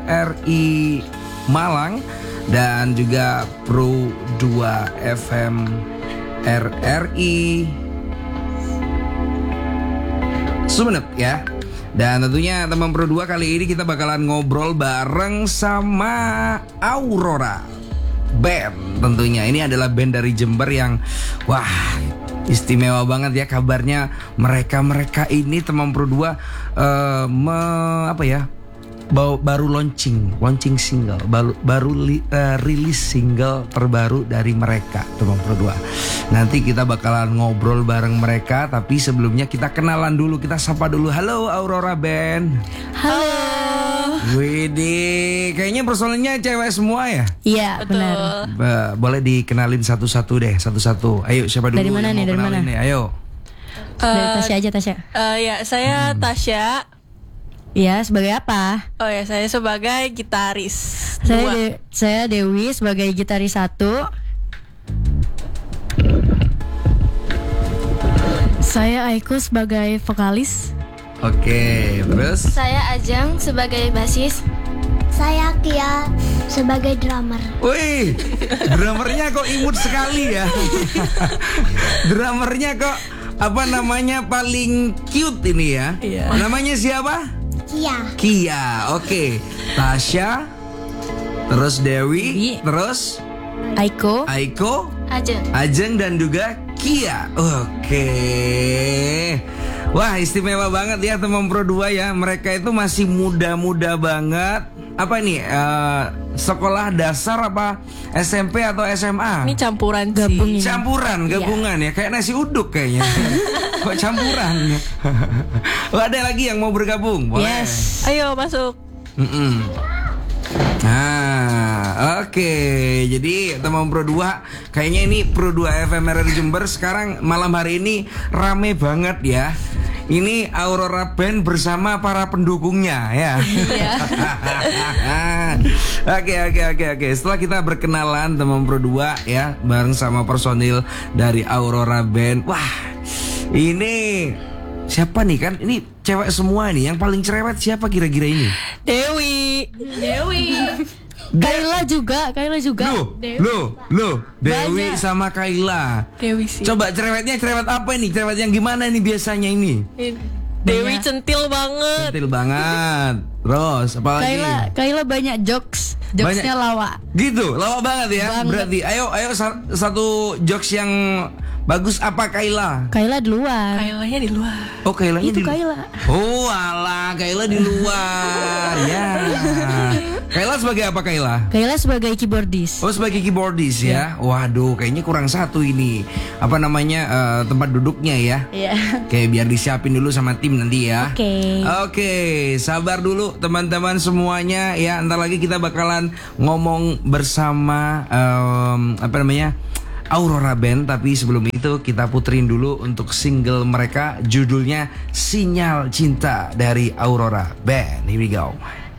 RRI Malang dan juga Pro 2 FM RRI Sumeneb ya. Dan tentunya teman Pro 2 kali ini kita bakalan ngobrol bareng sama Aurora Band. Tentunya ini adalah band dari Jember yang wah istimewa banget ya kabarnya. Mereka ini teman Pro 2 baru launching single, baru rilis single terbaru dari mereka teman Pro 2. Nanti kita bakalan ngobrol bareng mereka, tapi sebelumnya kita kenalan dulu, kita sapa dulu. Halo Aurora Band. Halo. Widih, kayaknya personelnya cewek semua ya? Iya, benar. Boleh dikenalin satu-satu deh, satu-satu. Ayo, siapa dulu? Dari mana nih? Dari mana? Nih? Ayo. Dari Tasya aja, Tasya. Ya, saya Tasya. Iya, sebagai apa? Oh ya, saya sebagai gitaris. Saya Dewi sebagai gitaris 1. Saya Aiko sebagai vokalis. Oke, terus? Saya Ajeng sebagai basis. Saya Kia sebagai drummer. Wih, drummernya kok imut sekali ya. Drummernya kok paling cute ini ya. Iya. Namanya siapa? Kia, oke. Tasya, terus Dewi, terus Aiko, Ajeng dan juga Kia. Oke. Wah, istimewa banget ya teman Pro 2 ya. Mereka itu masih muda-muda banget. Apa nih? Sekolah dasar apa SMP atau SMA? Ini campuran Gabung. sih. Gabungan ya. Kayak nasi uduk kayaknya. Kok campuran? Oh, ada lagi yang mau bergabung? Boleh. yes. Ayo masuk. Nah, oke. Jadi teman Pro 2, kayaknya ini Pro 2 FM RRI Jember sekarang malam hari ini rame banget ya. Ini Aurora Band bersama para pendukungnya ya. Oke. Setelah kita berkenalan teman Pro 2 ya, bareng sama personil dari Aurora Band. Wah, ini siapa nih kan? Ini cewek semua nih. Yang paling cerewet siapa kira-kira ini? Dewi. Kaila juga. Loh, Dewi Banyak. sama Kaila. Dewi sih. Coba cerewetnya cerewet apa nih? Cerewet yang gimana nih biasanya ini? Dewi centil banget. Detail banget. Terus apa lagi? Kaila banyak jokesnya lawa. Gitu, lama banget ya. Banget. Berarti ayo satu jokes yang bagus apa Kaila? Kaila di luar. Kailanya di luar. Oh, Kailanya Itu di Kaila. Oh, alah, Kaila di luar. Ya. Kaila sebagai apa Kaila? Kaila sebagai keyboardis. Oh, sebagai keyboardis ya. Waduh, kayaknya kurang satu ini. Apa namanya? Tempat duduknya ya. Iya. Oke, biar disiapin dulu sama tim nanti ya. Oke. Sabar dulu teman-teman semuanya ya. Ntar lagi kita bakalan ngomong bersama Aurora Band. Tapi sebelum itu kita puterin dulu untuk single mereka, judulnya Sinyal Cinta dari Aurora Band. Here we go.